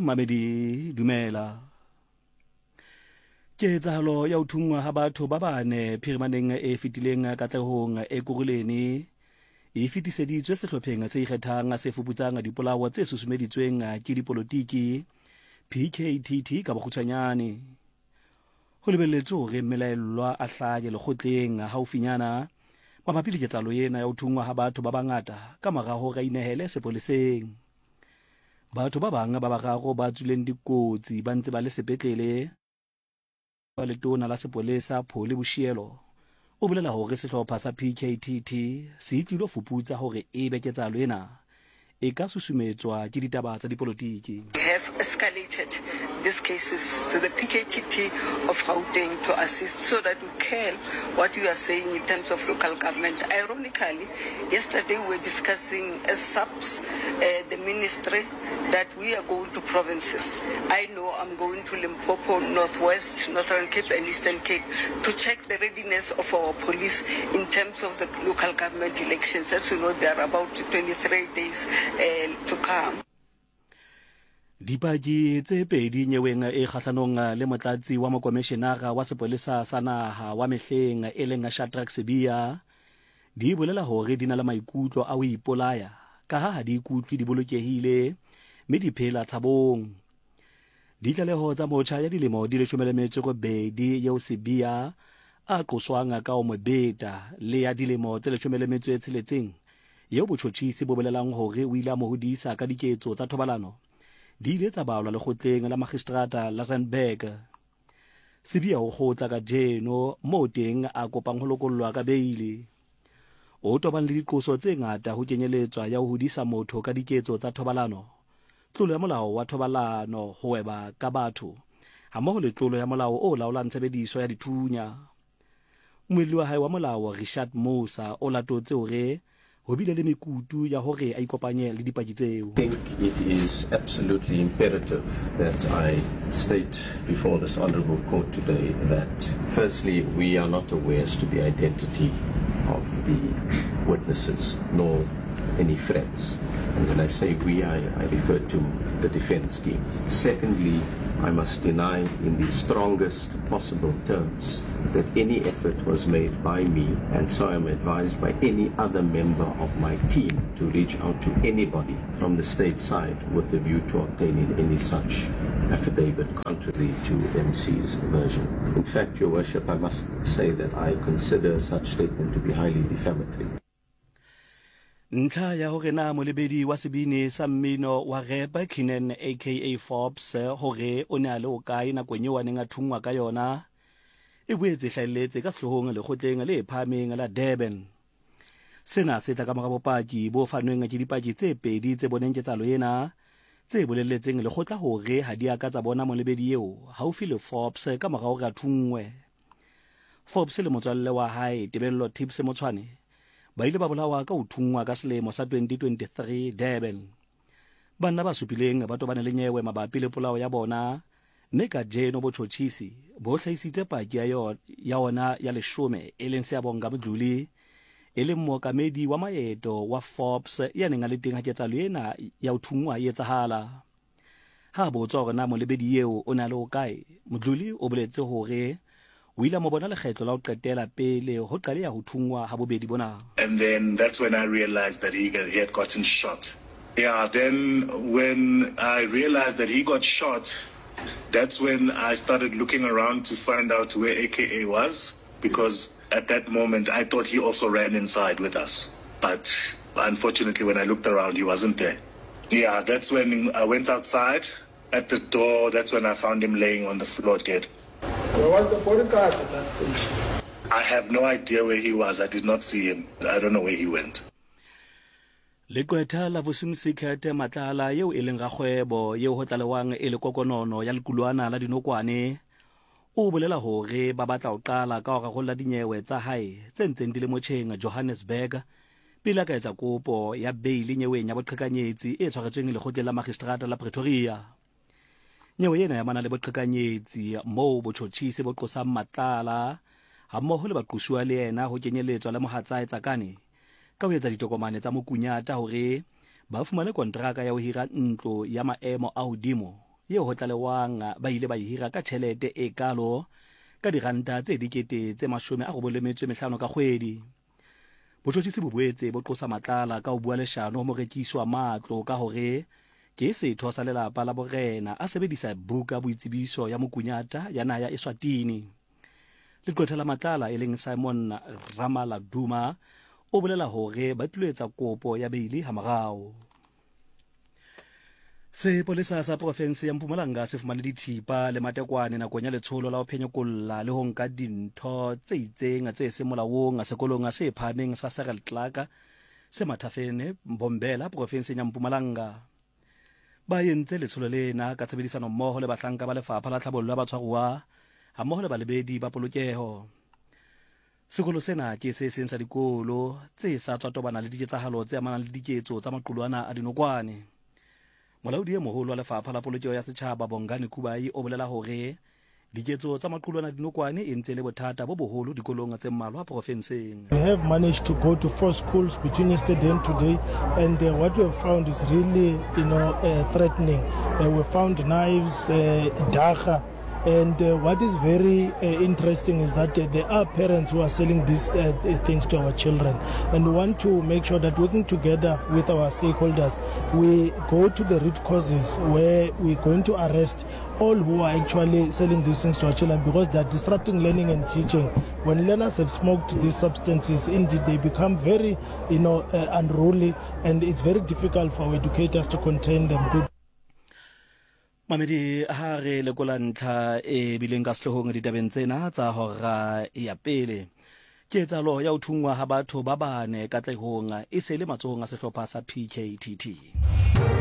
mamedi dumela. Ketsahalo ya ho thungwa ha batho ba bane phirimaneng e fetileng katlehong e kuruleni e fetiseditswe sehlopheng se ikgethang se fuputsang dipolao tse susumeditsweng ke dipolotiki PKTT ka bokgutshwanyane. Ho lebelletswe hore mmelaellwa a hlaje lekgotleng haufinyana mabapi le ketsahalo ena ya ho thungwa ha batho ba bangata ka mora hore a inehele sepoleseng. Batho ba bang ba bararo ba tswileng dikotsi ba ntse ba le sepetlele. Letona la sepolesa Pholi Bushielo o bolela hore sehlopha sa PKTT se tlilo fuputsa hore e be ketsahalo ena e ka susumetswa ke ditaba tsa dipolotiki. We have escalated these cases to the PKTT of Gauteng to assist so that we can what you are saying in terms of local government. Ironically, yesterday we were discussing as subs the ministry that we are going to provinces. I know I'm going to Limpopo, Northwest, Northern Cape and Eastern Cape to check the readiness of our police in terms of the local government elections. As we know, there are about 23 days to come. Dipaki tse pedi nyeweng e kgahlanong le motlatsi wa mokomishenara wa sepolesa sa naha wa mehleng e leng Shadrack Sibiya di bolela hore di na le maikutlo a ho ipolaya ka ha di ikutlwe di bolokehile mme di phela tshabong. Ditlaleho tsa motjha ya dilemo di 18 yeo Sibiya a qoswang ka o mobeta le ya dilemo tse 16 yeo botjhotjhisi bo bolelang hore o ile a mo hodisa ka diketso tsa thobalano di ile tsa balwa lekgotleng la magistrata la Randburg. Sibiya o khotla ka jeno mo teng a kopang ho lokollwa ka beili. O tobang le diqoso tse ngata ho kenyeletswa ya ho hodisa motho ka diketso tsa thobalano, tlolo ya molao wa thobalano ho weba ka batho hammoho le tlolo ya molao o laolang tshebediso ya dithunya. Moelli wa hae wa molao Richard Musa o latotse hore ho bile le mekutu ya hore a ikopanye le dipaki tseo. I think it is absolutely imperative that I state before this honourable court today that firstly we are not aware as to the identity of the witnesses nor any friends. And when I say we, I refer to the defence team. Secondly, I must deny in the strongest possible terms that any effort was made by me, and so I am advised by any other member of my team to reach out to anybody from the state side with a view to obtaining any such affidavit contrary to MC's version. In fact, Your Worship, I must say that I consider such statement to be highly defamatory. Ntlha ya hore na molebedi wa sebini sa mmino wa rap Kinen aka Forbes hore o ne a le o kae nakong eo a neng a thungwa ka yona e boetse hlahelletse ka sehlohong lekgotleng le phameng la Durban. Sena se tla ka mora bopaki bo fanweng ke dipaki tse pedi tse boneng ketsahalo ena tse bolelletseng lekgotla hore ha di aka tsa bona molebedi eo haufi le Forbes ka mora hore a thungwe. Forbes le motswalle wa hae Tebello Tips Motshwane ba ile ba bolawa ka ho thungwa ka selemo sa 2023 Durban. Banna ba supileng ba tobane le nyewe mabapi le polao ya bona mme ka jeno botjhotjhisi bo hlahisitse paki ya ona ya 10 e leng Seabonga Mdluli e leng mookamedi wa maeto wa Forbes ya neng a le teng ha ketsahalo ena ya ho thungwa e etsahala. Ha botswa hore na molebedi eo o na le o kae, Mdluli o boletse hore o ile mo bona lekgetlo la ho qetela pele ho qaleha ho thungwa ha bobedi bona. And then that's when I realized that he had gotten shot. Yeah, then when I realized that he got shot, that's when I started looking around to find out where AKA was, because at that moment I thought he also ran inside with us. But unfortunately when I looked around he wasn't there. Yeah, that's when I went outside at the door, that's when I found him laying on the floor dead. Where was the bodyguard at that stage? I have no idea where he was. I did not see him. I don't know where he went. Lekwetha la Vusimsikhet Matlala yeo e leng rakgwebo yeo ho tlalewang e le kokonono ya lekulwana la dinokwane o bolela hore ba batla ho qala ka hore go la dinyewe tsa hae tse ntseng di le motjheng Johannesburg pele ka etsa kopo ya bail nyeweng ya boqhekanyetsi e tshwaretsweng lekgotleng la magistrata la Pretoria. Nyewe ena ya mana le boqhekanyetsi moo botjhotjhisi bo qosang Matlala ha mmoho le baqosuwa le yena ho kenyeletswa le mohatsae Tsakane ka ho etsa ditokomane tsa mokunyata hore ba fumane kontraka ya ho hira ntlo ya maemo a hodimo yeo ho tlalewang ba ile ba hira ka tjhelete e kalo ka diranta tse 95 ka kgwedi. Botjhotjhisi bo boetse bo qosa matlala ka ho bua leshano ho morekiswa matlo ka hore ke setho sa lelapa la borena a sebedisa buka boitsebiso ya mokunyata ya naha ya Eswatini. Leqotha la matlala e leng Simon Ramaladuma o bolela hore ba tloetsa kopo ya beili ha morao. Sepolesa sa province ya Mpumalanga se fumane dithipa le matekwane nakong ya letsholo la ho phenyekolla le ho nka dintho tse itseng tse seng molaong sekolong se phameng sa Cyril Clark se Mathafene Mbombela province ya Mpumalanga. Ba entse letsholo lena ka tshebedisano mmoho le bahlanka ba lefapha la tlhabollo ba tshwaruwa ha mmoho le balebedi ba polokeho. Sekolo sena ke se seng sa dikolo tse sa tswa tobana le diketsahalo tse amanang le diketso tsa maqulwana a dinokwane. Molaodi e moholo wa lefapha la polokeho ya setjhaba Bongani Kubai o bolela hore diketso tsa maqulwana a dinokwane e ntse le bothata bo boholo dikolong tse mmalwa provinceng. We have managed to go to 4 schools between yesterday and today, and what we have found is really, threatening. We found knives, dagga. And what is very interesting is that there are parents who are selling these things to our children, and we want to make sure that working together with our stakeholders, we go to the root causes where we're going to arrest all who are actually selling these things to our children, because they're disrupting learning and teaching. When learners have smoked these substances, indeed they become very, unruly, and it's very difficult for our educators to contain them. Mamedi ha re lekola ntlha e bileng ka sehlohong ditabeng tsena tsa hora ya pele. Ketsalo ya ho thungwa ha batho ba bane katlehong e se le matsohong a sehlopha sa PKTT.